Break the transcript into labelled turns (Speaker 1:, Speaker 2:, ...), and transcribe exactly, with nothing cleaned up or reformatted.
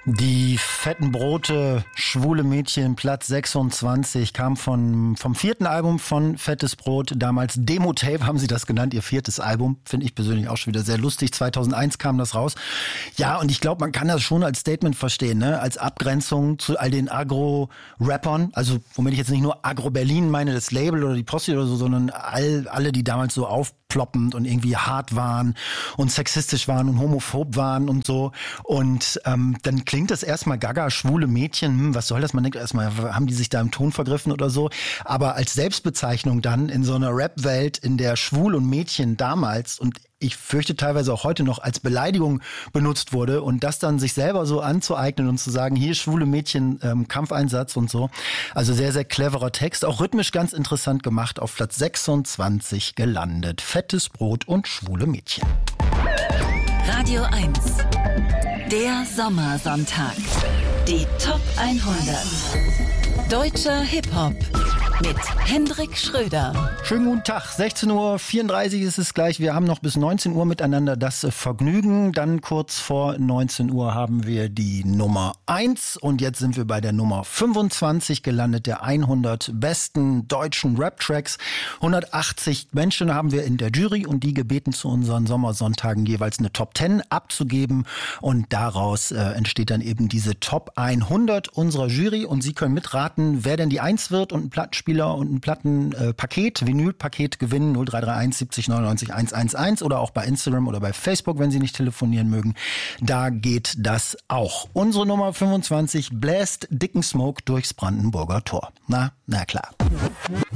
Speaker 1: Die fetten Brote, schwule Mädchen, Platz sechsundzwanzig, kam von, vom vierten Album von Fettes Brot, damals Demo-Tape haben sie das genannt, ihr viertes Album, finde ich persönlich auch schon wieder sehr lustig, zweitausendeins kam das raus. Ja, und ich glaube, man kann das schon als Statement verstehen, ne? Als Abgrenzung zu all den Agro-Rappern, also womit ich jetzt nicht nur Agro-Berlin meine, das Label oder die Posse oder so, sondern all, alle, die damals so aufploppend und irgendwie hart waren und sexistisch waren und homophob waren und so. Und ähm, dann klingt das erstmal gaga, schwule Mädchen, hm, was soll das? Man denkt erstmal, haben die sich da im Ton vergriffen oder so? Aber als Selbstbezeichnung dann in so einer Rap-Welt, in der schwul und Mädchen damals und ich fürchte teilweise auch heute noch als Beleidigung benutzt wurde und das dann sich selber so anzueignen und zu sagen, hier schwule Mädchen, ähm, Kampfeinsatz und so. Also sehr, sehr cleverer Text, auch rhythmisch ganz interessant gemacht, auf Platz sechsundzwanzig gelandet. Fettes Brot und schwule Mädchen.
Speaker 2: Radio eins, der Sommersonntag. Die Top hundert. Deutscher Hip-Hop mit Hendrik Schröder.
Speaker 1: Schönen guten Tag, sechzehn Uhr vierunddreißig ist es gleich. Wir haben noch bis neunzehn Uhr miteinander das Vergnügen. Dann kurz vor neunzehn Uhr haben wir die Nummer eins und jetzt sind wir bei der Nummer fünfundzwanzig gelandet, der hundert besten deutschen Rap-Tracks. hundertachtzig Menschen haben wir in der Jury und die gebeten, zu unseren Sommersonntagen jeweils eine Top zehn abzugeben und daraus äh, entsteht dann eben diese Top hundert unserer Jury und Sie können mitraten, wer denn die eins wird und ein Plattenspieler und ein Plattenpaket, Vinylpaket gewinnen, null drei drei eins siebzig neunundneunzig hunderteins oder auch bei Instagram oder bei Facebook, wenn Sie nicht telefonieren mögen. Da geht das auch. Unsere Nummer fünfundzwanzig bläst dicken Smoke durchs Brandenburger Tor. Na, na klar.